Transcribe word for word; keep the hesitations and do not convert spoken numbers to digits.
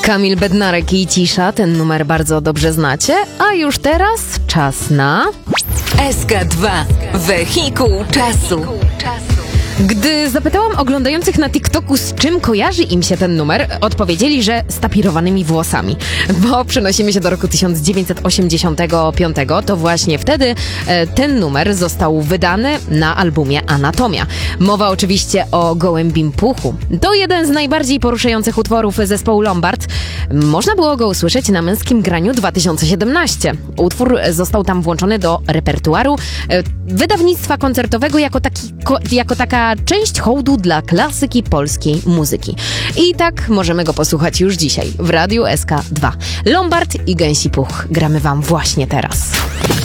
Kamil Bednarek i Cisza, ten numer bardzo dobrze znacie, a już teraz czas na... S K dwa. Wehikuł czasu. Gdy zapytałam oglądających na TikToku, z czym kojarzy im się ten numer, odpowiedzieli, że z tapirowanymi włosami. Bo przenosimy się do roku tysiąc dziewięćset osiemdziesiątego piątego. To właśnie wtedy e, ten numer został wydany na albumie Anatomia. Mowa oczywiście o Gołębim Puchu. To jeden z najbardziej poruszających utworów zespołu Lombard. Można było go usłyszeć na Męskim Graniu dwa tysiące siedemnaście. Utwór został tam włączony do repertuaru e, wydawnictwa koncertowego jako, taki, ko, jako taka część hołdu dla klasyki polskiej muzyki. I tak możemy go posłuchać już dzisiaj w Radiu S K dwa. Lombard i Gęsi Puch gramy wam właśnie teraz.